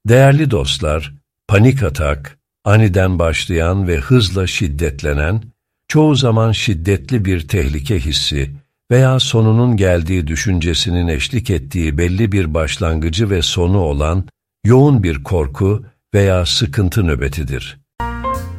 Değerli dostlar, panik atak, aniden başlayan ve hızla şiddetlenen, çoğu zaman şiddetli bir tehlike hissi veya sonunun geldiği düşüncesinin eşlik ettiği belli bir başlangıcı ve sonu olan yoğun bir korku veya sıkıntı nöbetidir.